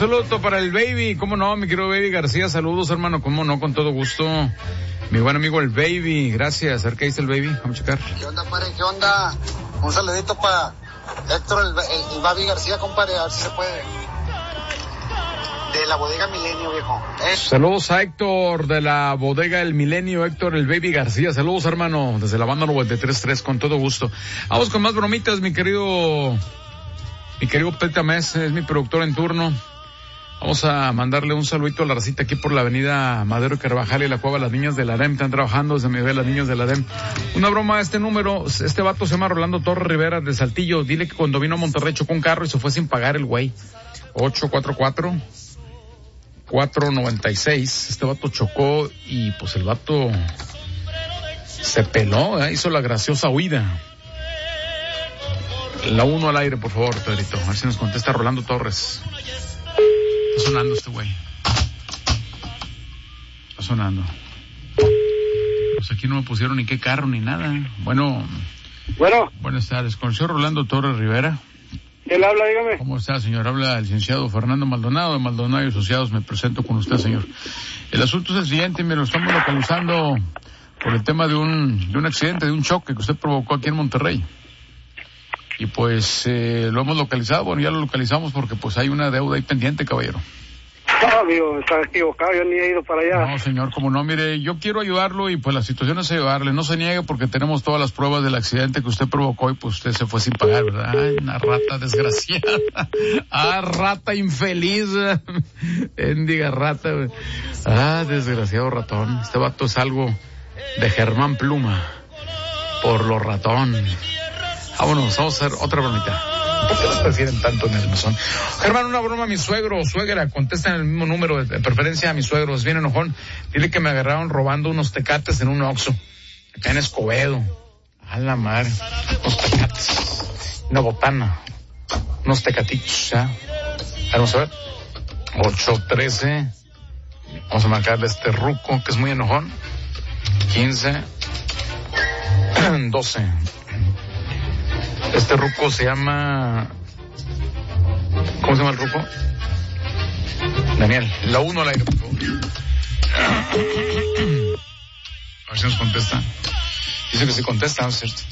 saludo para el Baby, cómo no, mi querido Baby García, saludos hermano, cómo no, con todo gusto. Mi buen amigo el Baby, gracias. A ver qué dice el Baby, vamos a checar. ¿Qué onda, padre? ¿Qué onda? Un saludito para Héctor, el Baby García, compadre, a ver si se puede. De la bodega Milenio, viejo. Saludos a Héctor de la bodega El Milenio, Héctor el Baby García. Saludos, hermano, desde la banda 93.3, con todo gusto. Vamos con más bromitas, mi querido Peta Mes, es mi productor en turno. Vamos a mandarle un saludito a la racita aquí por la avenida Madero y Carvajal y la Cueva. Las niñas de la ADEM están trabajando desde mi bebé, las niñas de la ADEM. Una broma, este número, este vato se llama Rolando Torres Rivera de Saltillo. Dile que cuando vino a Monterrey chocó un carro y se fue sin pagar el güey. 844-496. Este vato chocó y pues el vato se peló, hizo la graciosa huida. La 1 al aire, por favor, Pedrito. A ver si nos contesta Rolando Torres. Está sonando este güey. Está sonando. Pues aquí no me pusieron ni qué carro ni nada. Bueno. Buenas tardes. Con el señor Rolando Torres Rivera. ¿Quién habla? Dígame. ¿Cómo está, señor? Habla el licenciado Fernando Maldonado de Maldonado y Asociados. Me presento con usted, señor. El asunto es el siguiente. Me lo estamos localizando por el tema de un accidente, de un choque que usted provocó aquí en Monterrey. Y pues lo hemos localizado, bueno, ya lo localizamos porque pues hay una deuda ahí pendiente, caballero. No, amigo, está equivocado, yo ni he ido para allá. No, señor, como no, mire, yo quiero ayudarlo y pues la situación es ayudarle, no se niegue porque tenemos todas las pruebas del accidente que usted provocó y pues usted se fue sin pagar, ¿verdad? Ay, una rata desgraciada. Rata infeliz. Endiga rata. Desgraciado ratón. Este vato es algo de Germán Pluma. Por lo ratón. Vámonos, vamos a hacer otra bromita. ¿Por qué nos prefieren tanto en el mesón? Germán, una broma a mi suegro o suegra. Contesta en el mismo número, de preferencia a mi suegro. Es bien enojón. Dile que me agarraron robando unos tecates en un Oxxo. Acá en Escobedo. A la madre. Unos tecates. Una botana. Unos tecatitos, ¿ya? Vamos a ver. 813. Vamos a marcarle a este ruco, que es muy enojón. 15. 12. Este ruco se llama... ¿Cómo se llama el ruco? Daniel. La 1 al aire, por favor. A ver si nos contesta. Dice que sí contesta, ¿no es cierto?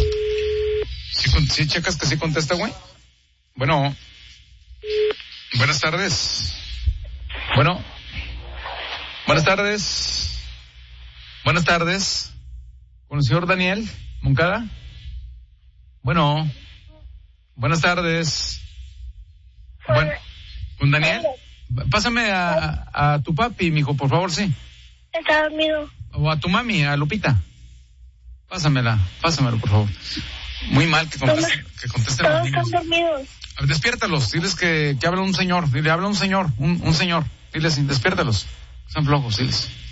¿Sí checas que sí contesta, güey? Bueno. Buenas tardes. Bueno. Buenas tardes. Buenas tardes. ¿Con el señor Daniel Moncada? Bueno, buenas tardes. Bueno, ¿con Daniel? Pásame a tu papi, mijo, por favor, sí. Está dormido. O a tu mami, a Lupita. Pásamelo, por favor. Muy mal que contesten los niños. Todos están dormidos. Despiértalos, diles que habla un señor. Dile, habla un señor, un señor. Diles, despiértalos. Están flojos, diles.